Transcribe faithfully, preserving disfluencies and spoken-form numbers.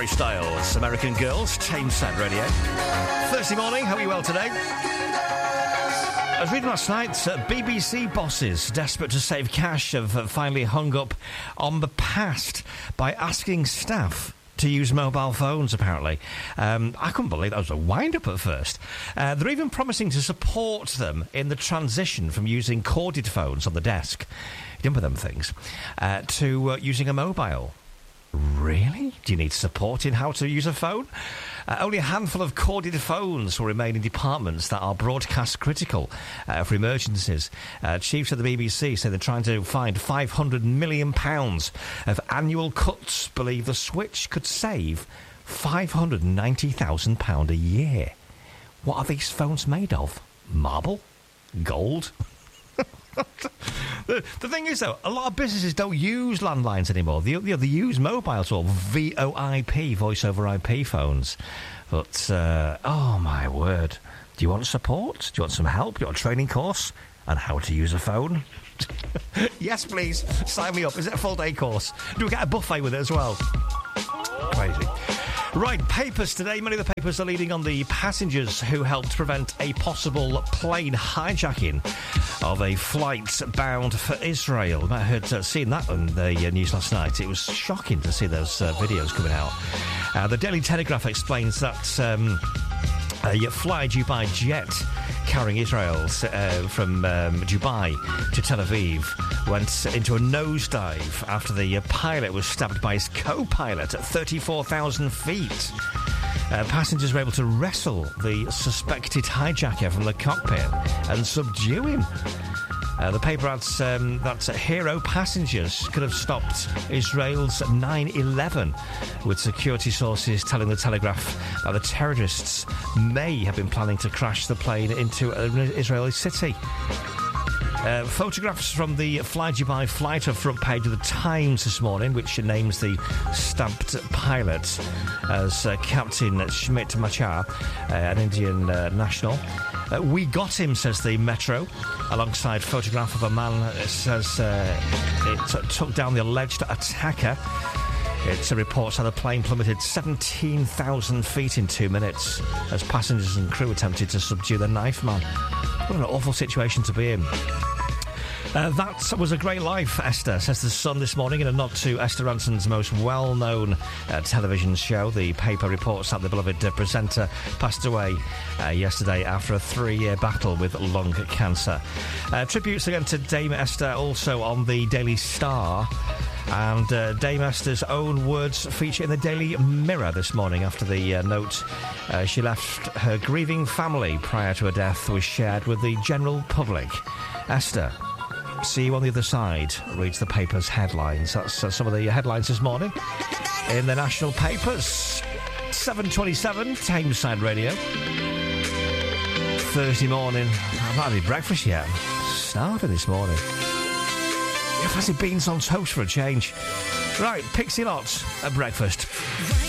Styles, American Girls, Tameside Radio. Thursday morning, hope you're well today. I was reading last night, uh, B B C bosses, desperate to save cash, have uh, finally hung up on the past by asking staff to use mobile phones, apparently. Um, I couldn't believe that was a wind-up at first. Uh, they're even promising to support them in the transition from using corded phones on the desk, you didn't put them things, uh, to uh, using a mobile. Really? Do you need support in how to use a phone? Uh, only a handful of corded phones will remain in departments that are broadcast critical uh, for emergencies. Uh, chiefs of the B B C say they're trying to find five hundred million pounds of annual cuts, believe the switch could save five hundred ninety thousand pounds a year. What are these phones made of? Marble? Gold? the, the thing is, though, a lot of businesses don't use landlines anymore. They, they, they use mobiles or V O I P, voice over I P phones. But, uh, oh, my word. Do you want support? Do you want some help? Do you want a training course on how to use a phone? Yes, please. Sign me up. Is it a full-day course? Do we get a buffet with it as well? Crazy. Right, papers today. Many of the papers are leading on the passengers who helped prevent a possible plane hijacking of a flight bound for Israel. I heard uh, seen that on the uh, news last night. It was shocking to see those uh, videos coming out. Uh, the Daily Telegraph explains that um, a fly Dubai jet carrying Israel uh, from um, Dubai to Tel Aviv went into a nosedive after the uh, pilot was stabbed by his co-pilot at thirty-four thousand feet. Uh, passengers were able to wrestle the suspected hijacker from the cockpit and subdue him. Uh, the paper adds um, that hero passengers could have stopped Israel's nine eleven, with security sources telling the Telegraph that the terrorists may have been planning to crash the plane into an Israeli city. Uh, photographs from the Fly Dubai flight are front page of the Times this morning, which names the stabbed pilot as uh, Captain Schmidt Machar, uh, an Indian uh, national. Uh, we got him, says the Metro, alongside photograph of a man that says uh, it t- took down the alleged attacker. It uh, reports how the plane plummeted seventeen thousand feet in two minutes as passengers and crew attempted to subdue the knife man. What an awful situation to be in. Uh, that was a great life, Esther, says The Sun this morning in a nod to Esther Ranson's most well-known uh, television show. The paper reports that the beloved uh, presenter passed away uh, yesterday after a three-year battle with lung cancer. Uh, tributes again to Dame Esther also on the Daily Star. And uh, Dame Esther's own words feature in the Daily Mirror this morning after the uh, note uh, she left her grieving family prior to her death was shared with the general public. Esther, see you on the other side, reads the paper's headlines. That's uh, some of the headlines this morning in the national papers. seven twenty-seven, Tameside Radio. Thursday morning. I've not had any breakfast yet. I'm starving this morning. You fancy beans on toast for a change? Right, Pixie Lots at breakfast.